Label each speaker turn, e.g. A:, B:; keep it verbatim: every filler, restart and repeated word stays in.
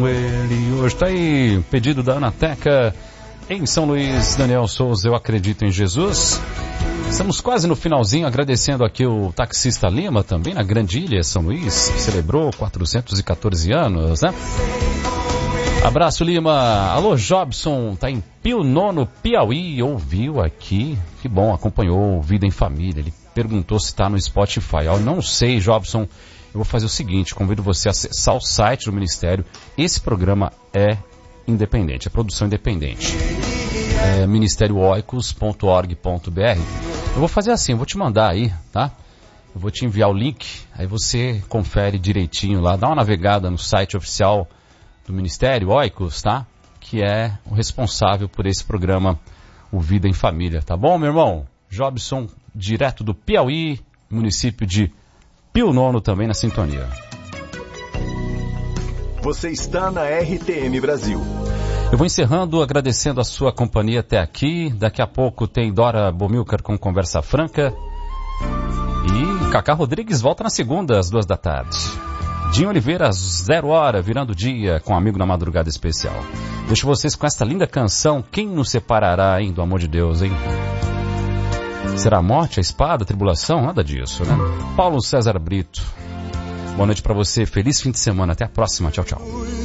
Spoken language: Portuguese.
A: com ele. Hoje tá aí, pedido da Anateca em São Luís, Daniel Souza, eu acredito em Jesus. Estamos quase no finalzinho, agradecendo aqui o taxista Lima também, na Grande Ilha, São Luís, que celebrou quatrocentos e quatorze anos, né? Abraço, Lima. Alô, Jobson, tá em Pio Nono, Piauí, ouviu aqui, que bom, acompanhou Vida em Família, ele perguntou se tá no Spotify. Eu não sei, Jobson, eu vou fazer o seguinte, convido você a acessar o site do Ministério. Esse programa é independente, é produção independente. É ministério oicos ponto org ponto br. Eu vou fazer assim, eu vou te mandar aí, tá? Eu vou te enviar o link, aí você confere direitinho lá, dá uma navegada no site oficial do Ministério Oicos, tá? Que é o responsável por esse programa, o Vida em Família, tá bom, meu irmão? Jobson, direto do Piauí, município de Pio Nono, também na sintonia.
B: Você está na R T M Brasil.
A: Eu vou encerrando, agradecendo a sua companhia até aqui. Daqui a pouco tem Dora Bomilcar com Conversa Franca. E Cacá Rodrigues volta na segunda, às duas da tarde. Dinho Oliveira, às zero hora, virando dia, com um amigo na madrugada especial. Deixo vocês com esta linda canção, Quem nos separará, hein, do amor de Deus, hein? Será a morte, a espada, a tribulação? Nada disso, né? Paulo César Brito. Boa noite pra você, feliz fim de semana, até a próxima, tchau, tchau.